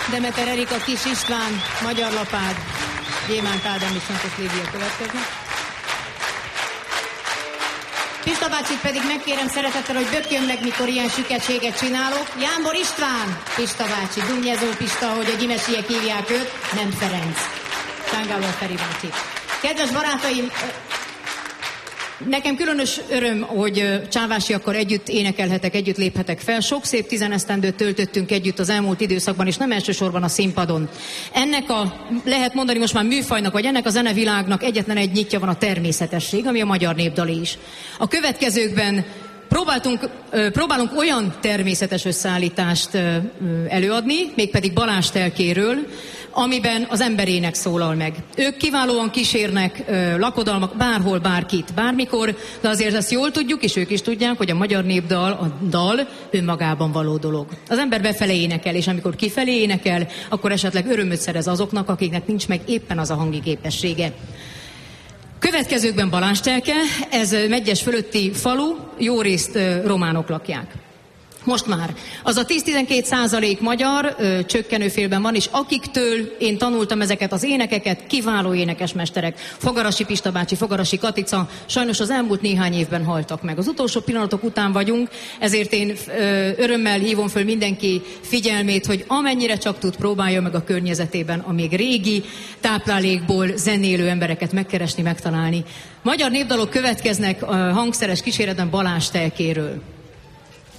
Demeter Erika, Kis István, Magyar Lapád, Gyémánt Ádám és Santos Lívia következnek. Pista bácsit pedig megkérem szeretettel, hogy bökjön meg, mikor ilyen süketséget csinálok. Jámbor István, Pista bácsi, Dunnyezó Pista, hogy a gyimesiek hívják őt, nem Ferenc. Tángáló Feri bácsi. Kedves barátaim, nekem különös öröm, hogy csávásiakkal együtt énekelhetek, együtt léphetek fel. Sok szép 10 esztendőt töltöttünk együtt az elmúlt időszakban, és nem elsősorban a színpadon. Ennek lehet mondani most már műfajnak, vagy ennek a zenevilágnak egyetlen egy nyitja van, a természetesség, ami a magyar népdalé is. A következőkben próbálunk olyan természetes összeállítást előadni, mégpedig Balázs telkéről, amiben az emberének szólal meg. Ők kiválóan kísérnek lakodalmak bárhol, bárkit, bármikor, de azért ezt jól tudjuk, és ők is tudják, hogy a magyar népdal, a dal önmagában való dolog. Az ember befelé énekel, és amikor kifelé énekel, akkor esetleg örömöt szerez azoknak, akiknek nincs meg éppen az a hangi képessége. Következőkben Balázs telke, ez Medgyes fölötti falu, jó részt románok lakják. Most már. Az a 10-12% magyar csökkenőfélben van, és akiktől én tanultam ezeket az énekeket, kiváló énekesmesterek. Fogarasi Pista bácsi, Fogarasi Katica, sajnos az elmúlt néhány évben haltak meg. Az utolsó pillanatok után vagyunk, ezért én örömmel hívom föl mindenki figyelmét, hogy amennyire csak tud, próbálja meg a környezetében a még régi táplálékból zenélő embereket megkeresni, megtalálni. Magyar népdalok következnek a hangszeres kíséretben Balázs telkéről.